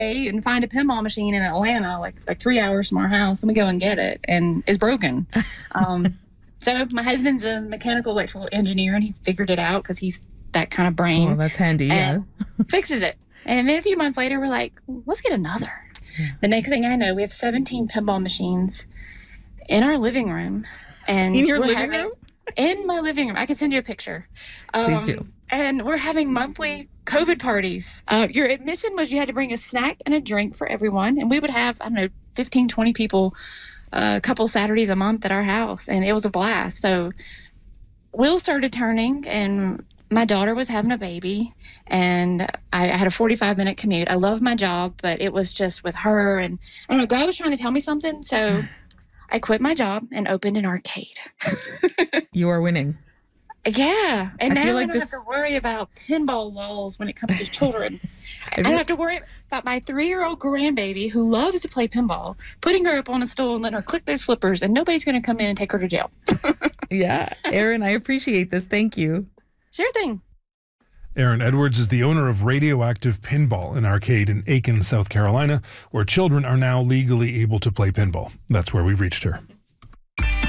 and find a pinball machine in Atlanta, like 3 hours from our house, and we go and get it, and it's broken. So my husband's a mechanical electrical engineer, and he figured it out because he's that kind of brain. Oh, that's handy, yeah. Fixes it. And then a few months later, we're like, let's get another. Yeah. The next thing I know, we have 17 pinball machines in our living room. And in your living room? In my living room. I can send you a picture. Please do. And we're having monthly COVID parties. Your admission was you had to bring a snack and a drink for everyone. And we would have, 15, 20 people a couple Saturdays a month at our house. And it was a blast. So wheels started turning, and my daughter was having a baby, and I had a 45-minute commute. I love my job, but it was just with her. And I don't know, God was trying to tell me something. So I quit my job and opened an arcade. You are winning. Yeah. And now I don't have to worry about pinball laws when it comes to children. I don't have to worry about my 3-year-old grandbaby who loves to play pinball, putting her up on a stool and letting her click those flippers, and nobody's going to come in and take her to jail. Yeah. Erin, I appreciate this. Thank you. Sure thing. Erin Edwards is the owner of Radioactive Pinball, an arcade in Aiken, South Carolina, where children are now legally able to play pinball. That's where we reached her.